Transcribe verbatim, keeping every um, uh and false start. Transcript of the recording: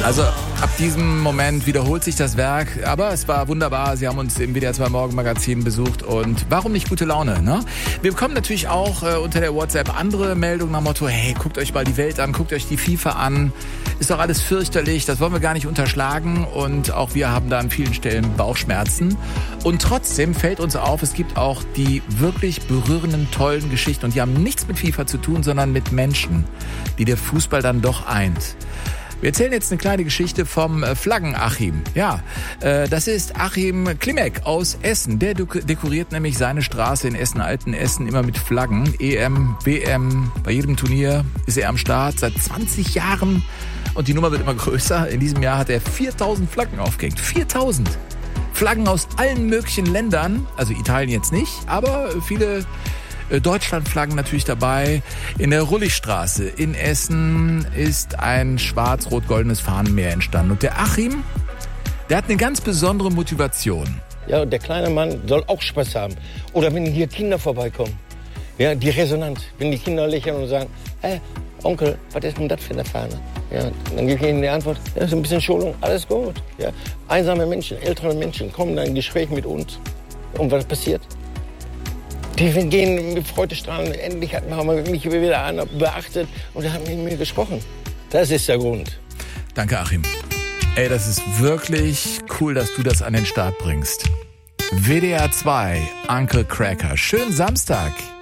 Also ab diesem Moment wiederholt sich das Werk, aber es war wunderbar. Sie haben uns im W D R zwei Morgenmagazin besucht und warum nicht gute Laune, ne? Wir bekommen natürlich auch äh, unter der WhatsApp andere Meldungen nach dem Motto, hey, guckt euch mal die Welt an, guckt euch die FIFA an. Ist doch alles fürchterlich, das wollen wir gar nicht unterschlagen und auch wir haben da an vielen Stellen Bauchschmerzen. Und trotzdem fällt uns auf, es gibt auch die wirklich berührenden, tollen Geschichten und die haben nichts mit FIFA zu tun, sondern mit Menschen, die der Fußball dann doch eint. Wir erzählen jetzt eine kleine Geschichte vom Flaggen-Achim. Ja, äh, das ist Achim Klimek aus Essen. Der dekoriert nämlich seine Straße in Essen, Altenessen, immer mit Flaggen. E M, W M, bei jedem Turnier ist er am Start, seit zwanzig Jahren. Und die Nummer wird immer größer. In diesem Jahr hat er viertausend Flaggen aufgehängt. viertausend! Flaggen aus allen möglichen Ländern. Also Italien jetzt nicht, aber viele Deutschlandflaggen natürlich dabei. In der Rulligstraße in Essen ist ein schwarz-rot-goldenes Fahnenmeer entstanden. Und der Achim, der hat eine ganz besondere Motivation. Ja, und der kleine Mann soll auch Spaß haben. Oder wenn hier Kinder vorbeikommen. Ja, die Resonanz. Wenn die Kinder lächeln und sagen, hey, Onkel, was ist denn das für eine Fahne? Ja, dann gebe ich ihnen die Antwort, ja, so ein bisschen Schulung, alles gut. Ja, einsame Menschen, ältere Menschen kommen dann in Gespräch mit uns. Und was passiert? Die gehen mit Freudestrahlen, endlich haben wir mich wieder an, beachtet und haben mit mir gesprochen. Das ist der Grund. Danke, Achim. Ey, das ist wirklich cool, dass du das an den Start bringst. W D R zwei, Uncle Cracker. Schönen Samstag.